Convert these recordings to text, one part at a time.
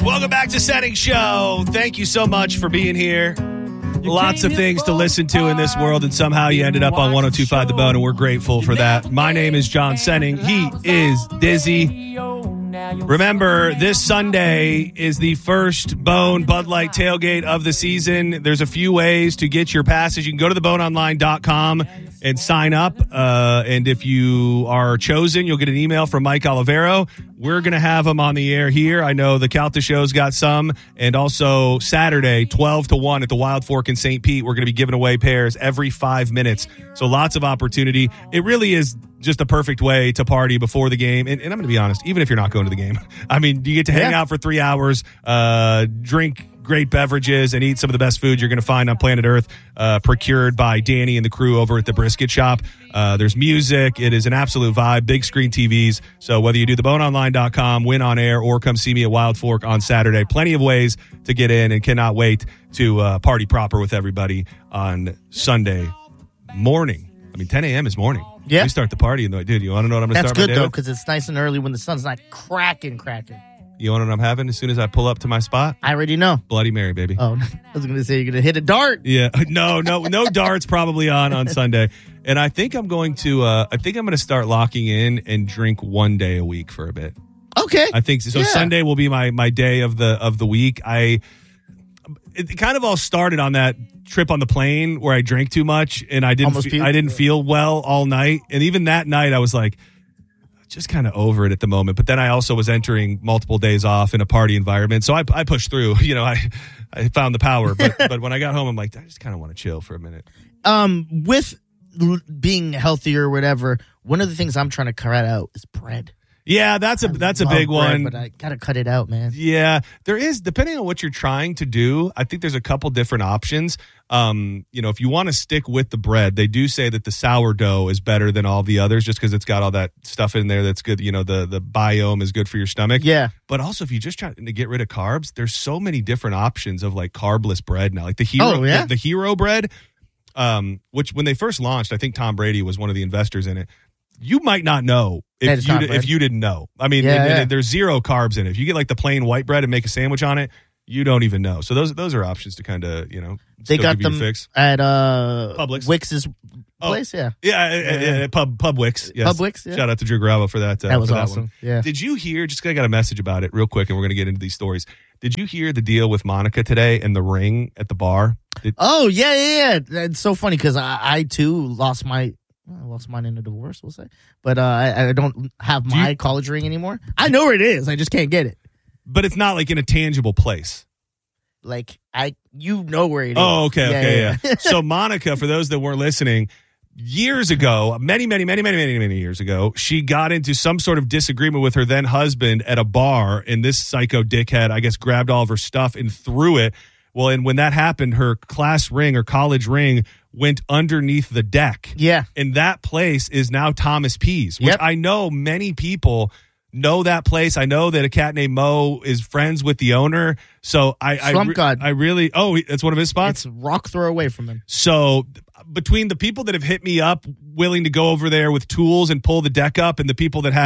Welcome back to Setting Show. Thank you so much for being here. Lots of things to listen to in this world, and somehow you ended up on 102.5 The Bone, and we're grateful for that. My name is John Senning. He is Dizzy. Remember, this Sunday is the first Bone Bud Light tailgate of the season. There's a few ways to get your passes. You can go to theboneonline.com and sign up. And if you are chosen, you'll get an email from Mike Olivero. We're going to have him on the air here. I know the Calta Show's got some. And also Saturday, 12 to 1 at the Wild Fork in St. Pete, we're going to be giving away pairs every 5 minutes. So lots of opportunity. It really is just a perfect way to party before the game. And I'm going to be honest, even if you're not going to the game, I mean, you get to hang out for 3 hours, drink great beverages, and eat some of the best food you're going to find on planet Earth, procured by Danny and the crew over at the Brisket Shop. There's music. It is an absolute vibe. Big screen TVs. So whether you do theboneonline.com, win on air, or come see me at Wild Fork on Saturday, plenty of ways to get in, and cannot wait to party proper with everybody on Sunday morning. I mean, 10 a.m. is morning. Yeah. We start the party, and dude, you want to know what I'm going to start my day That's good, though, with? because it's nice and early when the sun's not cracking. You want to know what I'm having as soon as I pull up to my spot? I already know. Bloody Mary, baby. Oh, I was going to say you're going to hit a dart. Yeah. No darts probably on Sunday. And I think I'm going to start locking in and drink one day a week for a bit. Okay. I think so. Yeah. Sunday will be my day of the week. It kind of all started on that trip on the plane where I drank too much and I didn't feel well all night. And even that night I was like, just kind of over it at the moment. But then I also was entering multiple days off in a party environment. So I pushed through, I found the power. But when I got home, I'm like, I just kind of want to chill for a minute. With being healthier or whatever, one of the things I'm trying to cut out is bread. Yeah, that's a big one. But I got to cut it out, man. Yeah, there is, depending on what you're trying to do, I think there's a couple different options. If you want to stick with the bread, they do say that the sourdough is better than all the others just because it's got all that stuff in there that's good. The biome is good for your stomach. Yeah. But also, if you just try to get rid of carbs, there's so many different options of like carbless bread now. Like the Hero, the Hero bread, which when they first launched, I think Tom Brady was one of the investors in it. You might not know if you didn't know. I mean, there's zero carbs in it. If you get like the plain white bread and make a sandwich on it, you don't even know. So those are options to kind of, they got them fix. at Publix. Wix's place, yeah. Pub Wix. Yes. Pub Wix, yeah. Shout out to Drew Gravo for that. That was for awesome. That one. Yeah. Did you hear, just I got a message about it real quick and we're going to get into these stories. Did you hear the deal with Monica today and the ring at the bar? Yeah. It's so funny because I too lost mine in a divorce, we'll say. But I don't have my college ring anymore. I know where it is. I just can't get it. But it's not like in a tangible place. Like, you know where it is. Oh, okay. So Monica, for those that weren't listening, years ago, many years ago, she got into some sort of disagreement with her then husband at a bar, and this psycho dickhead, I guess, grabbed all of her stuff and threw it. Well, and when that happened, her class ring or college ring went underneath the deck. Yeah. And that place is now Thomas P's, which I know many people know that place. I know that a cat named Mo is friends with the owner. So I really, it's one of his spots? It's rock throw away from him. So between the people that have hit me up willing to go over there with tools and pull the deck up and the people that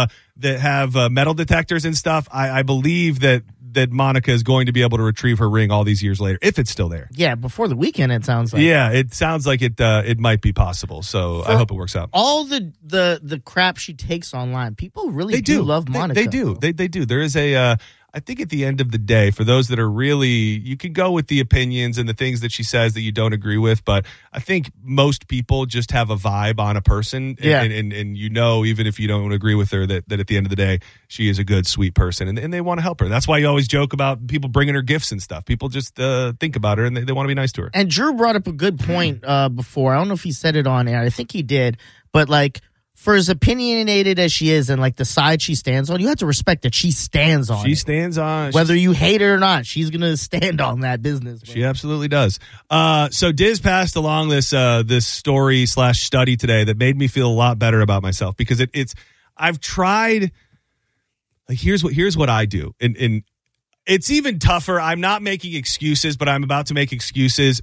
have metal detectors and stuff, I believe that Monica is going to be able to retrieve her ring all these years later, if it's still there. Yeah, before the weekend, it sounds like. Yeah, it sounds like it might be possible. So I hope it works out. All the crap she takes online, people really do love Monica. They do. They do. There is I think at the end of the day, for those that are really, you can go with the opinions and the things that she says that you don't agree with, but I think most people just have a vibe on a person, and even if you don't agree with her, that at the end of the day, she is a good, sweet person, and they want to help her. That's why you always joke about people bringing her gifts and stuff. People just think about her, and they want to be nice to her. And Drew brought up a good point before. I don't know if he said it on air. I think he did, but like, for as opinionated as she is and like the side she stands on, you have to respect that she stands on. She stands on. Whether you hate her or not, she's going to stand on that business. Bro. She absolutely does. So Diz passed along this story / study today that made me feel a lot better about myself because I've tried. Like here's what I do, and it's even tougher. I'm not making excuses, but I'm about to make excuses.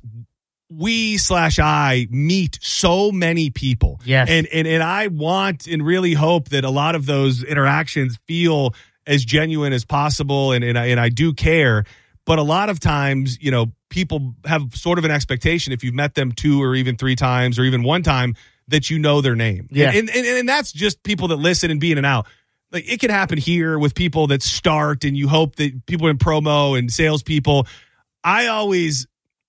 I meet so many people. Yes. And I want and really hope that a lot of those interactions feel as genuine as possible, and I do care. But a lot of times, people have sort of an expectation if you've met them 2 or even 3 times or even 1 time that you know their name. Yeah. And that's just people that listen and be in and out. Like, it can happen here with people that start, and you hope that people in promo and salespeople. I always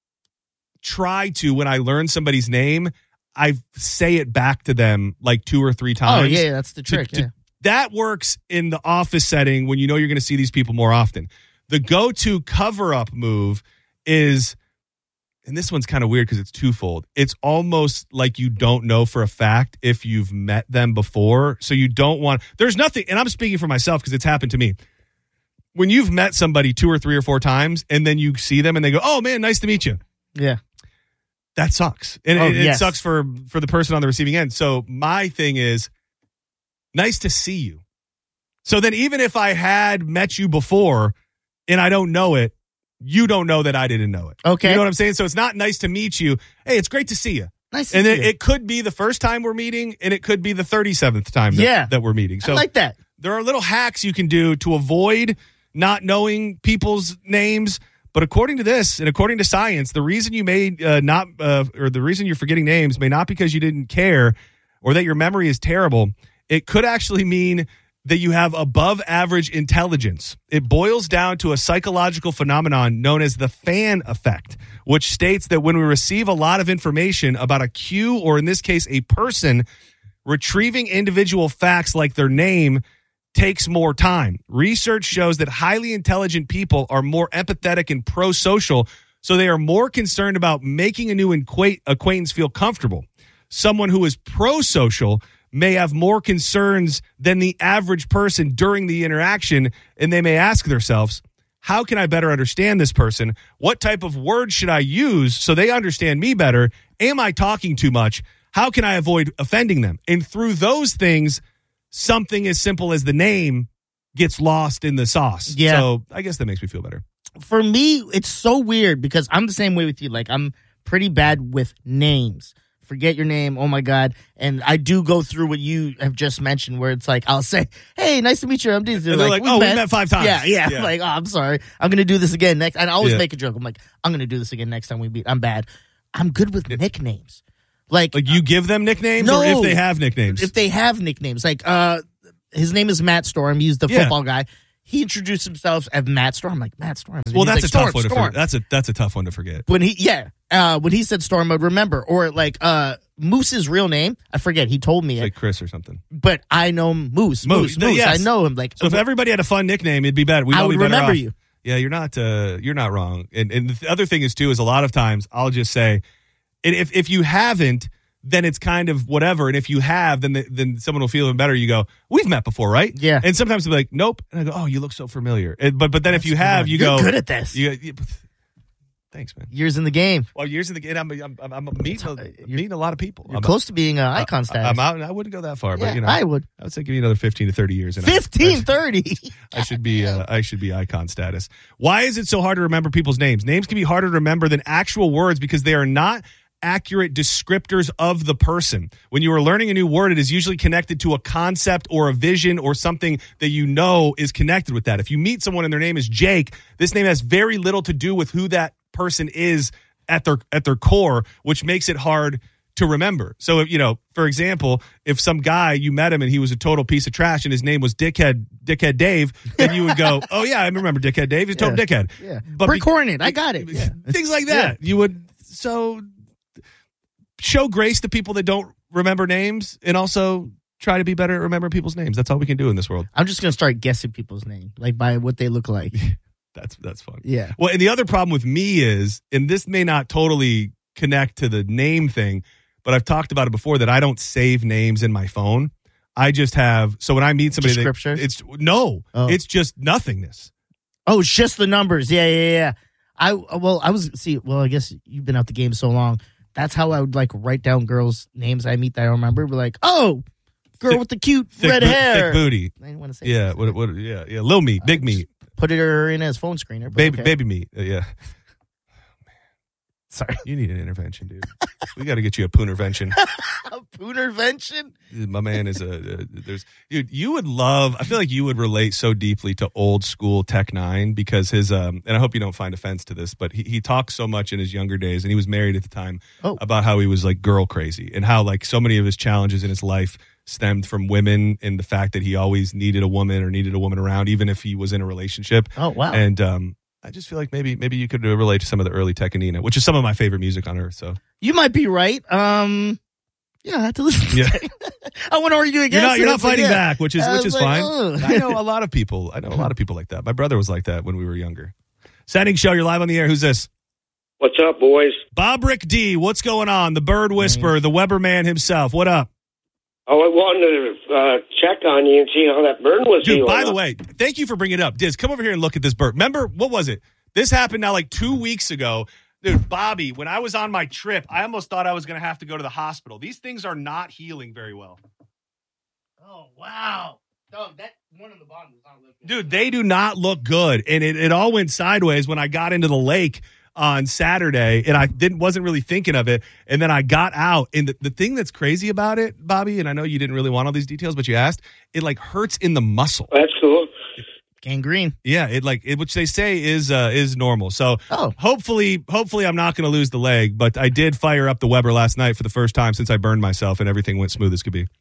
try to, when I learn somebody's name, I say it back to them like 2 or 3 times. Oh, yeah, that's the trick. That works in the office setting when you know you're going to see these people more often. The go-to cover-up move is, and this one's kind of weird because it's twofold. It's almost like you don't know for a fact if you've met them before. So you don't want, there's nothing, and I'm speaking for myself because it's happened to me. When you've met somebody 2 or 3 or 4 times and then you see them and they go, oh man, nice to meet you. Yeah. That sucks. And it sucks for the person on the receiving end. So my thing is, nice to see you. So then even if I had met you before and I don't know it, you don't know that I didn't know it. Okay. You know what I'm saying? So it's not nice to meet you. Hey, it's great to see you. Nice to see you. It could be the first time we're meeting, and it could be the 37th time that we're meeting. So I like that. There are little hacks you can do to avoid not knowing people's names. But according to this, and according to science, the reason you may or the reason you're forgetting names may not because you didn't care or that your memory is terrible. It could actually mean that you have above average intelligence. It boils down to a psychological phenomenon known as the fan effect, which states that when we receive a lot of information about a cue, or in this case, a person, retrieving individual facts like their name takes more time. Research shows that highly intelligent people are more empathetic and pro-social, so they are more concerned about making a new acquaintance feel comfortable. Someone who is pro-social may have more concerns than the average person during the interaction, and they may ask themselves, how can I better understand this person? What type of words should I use so they understand me better? Am I talking too much? How can I avoid offending them? And through those things, something as simple as the name gets lost in the sauce. Yeah. So I guess that makes me feel better. For me, it's so weird because I'm the same way with you. Like, I'm pretty bad with names. Forget your name. Oh my God. And I do go through what you have just mentioned where it's like, I'll say, hey, nice to meet you. I'm They're like, we met 5 times. Yeah. I'm like, oh, I'm sorry. I'm going to do this again next. And I always make a joke. I'm like, I'm going to do this again next time we meet. I'm bad. I'm good with nicknames. Like you give them nicknames, or if they have nicknames? If they have nicknames. Like, his name is Matt Storm. He's the football guy. He introduced himself as Matt Storm. I'm like, Matt Storm. Well, that's a tough one to forget. That's a tough one to forget. When he said Storm, I'd remember. Or like Moose's real name, I forget. He told me like Chris or something. But I know him, Moose. Yes. I know him. Like, so if everybody had a fun nickname, it'd be better. I would remember you. Yeah, you're not wrong. And the other thing is too is a lot of times I'll just say, and if you haven't, then it's kind of whatever. And if you have, then someone will feel even better. You go, we've met before, right? Yeah. And sometimes they'll be like, nope. And I go, oh, you look so familiar. But then if you have, you You're go, good at this. Thanks, man. Years in the game. Well, years in the game. I'm meeting a lot of people. You're close to being an icon status. I'm out, and I wouldn't go that far, but I would. I would say give me another 15 to 30 years. 30. I should be icon status. Why is it so hard to remember people's names? Names can be harder to remember than actual words because they are not accurate descriptors of the person. When you are learning a new word, it is usually connected to a concept or a vision or something that you know is connected with that. If you meet someone and their name is Jake, this name has very little to do with who that person is at their core, which makes it hard to remember. So, if, for example, if some guy, you met him and he was a total piece of trash and his name was Dickhead Dave, then you would go, oh yeah, I remember Dickhead Dave. He's a total dickhead. Yeah. But recording it. I got it. Yeah. Things like that. You would, show grace to people that don't remember names and also try to be better at remembering people's names. That's all we can do in this world. I'm just going to start guessing people's name, like by what they look like. That's fun. Yeah. Well, and the other problem with me is, and this may not totally connect to the name thing, but I've talked about it before, that I don't save names in my phone. I just have, so when I meet somebody, it's just nothingness. Oh, it's just the numbers. Yeah. I guess you've been out the game so long. That's how I would like write down girls' names I meet that I remember. Be like, oh, girl with the cute red hair, thick booty. I didn't want to say. Yeah, yeah, little meat, big meat. Put her in as phone screener. Baby meat. Yeah. Sorry. You need an intervention, dude. We got to get you a poonervention. A poonervention? My man is dude, you would love, I feel like you would relate so deeply to old school Tech Nine because his, and I hope you don't find offense to this, but he talked so much in his younger days, and he was married at the time, about how he was like girl crazy and how like so many of his challenges in his life stemmed from women and the fact that he always needed a woman around, even if he was in a relationship. Oh, wow. And, I just feel like maybe you could relate to some of the early Tech and Nina, which is some of my favorite music on earth. So you might be right. Yeah, I have to listen to it. I want to argue against You're not fighting back, which is like, fine. Ugh. I know a lot of people like that. My brother was like that when we were younger. Sending show, you're live on the air. Who's this? What's up, boys? Bob Rick D. What's going on? The Bird Whisperer, the Weber man himself. What up? Oh, I wanted to check on you and see how that burn was Dude, healing by up. the way, thank you for bringing it up. Diz, come over here and look at this bird. Remember, what was it? This happened now like 2 weeks ago. Dude, Bobby, when I was on my trip, I almost thought I was going to have to go to the hospital. These things are not healing very well. Oh, wow. Dog, that one on the bottom does not look good. Dude, they do not look good. And it all went sideways when I got into the lake on Saturday, and I wasn't really thinking of it. And then I got out, and the thing that's crazy about it, Bobby, and I know you didn't really want all these details, but you asked, it like hurts in the muscle. That's cool. Gangrene. Yeah, which they say is normal. So hopefully I'm not going to lose the leg, but I did fire up the Weber last night for the first time since I burned myself, and everything went smooth as could be.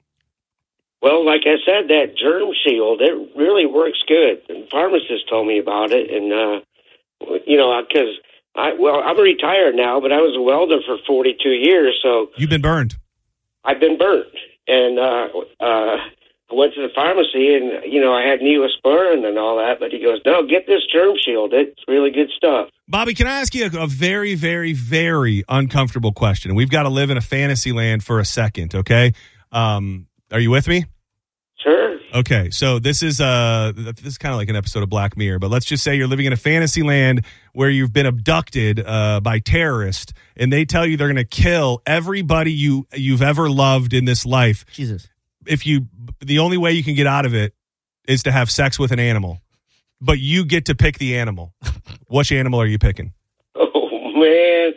Well, like I said, that germ shield, it really works good. And pharmacist told me about it, and because I'm retired now, but I was a welder for 42 years, so You've been burned. I've been burnt. And I went to the pharmacy, and, I had Neosporin and all that, but he goes, no, get this germ shield. It's really good stuff. Bobby, can I ask you a very, very, very uncomfortable question? We've got to live in a fantasy land for a second, okay? Are you with me? Sure. Okay, so this is kind of like an episode of Black Mirror, but let's just say you're living in a fantasy land where you've been abducted by terrorists, and they tell you they're going to kill everybody you've ever loved in this life. Jesus. The only way you can get out of it is to have sex with an animal, but you get to pick the animal. Which animal are you picking? Oh, man.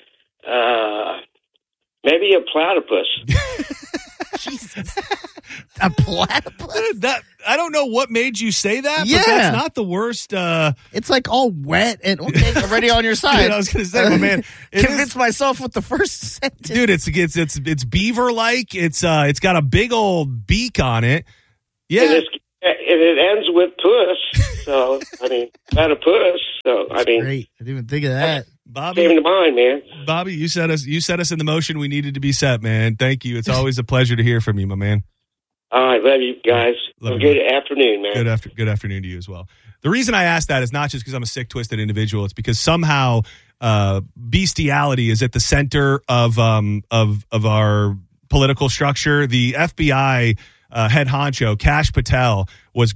Maybe a platypus. Jesus. A platypus? I don't know what made you say that, but Yeah. that's not the worst. It's like all wet and okay, already on your side. Dude, I was going to say, my man, Convince myself with the first sentence. dude, it's beaver-like. It's got a big old beak on it. Yeah. And it ends with puss. So, platypus. So, Great. I didn't even think of that. Bobby, came to mind, man. Bobby, you set us in the motion we needed to be set, man. Thank you. It's always a pleasure to hear from you, my man. All right, love you guys. Love Have you, a good afternoon, man. Good afternoon to you as well. The reason I asked that is not just because I'm a sick, twisted individual. It's because somehow bestiality is at the center of our political structure. The FBI head honcho, Kash Patel, was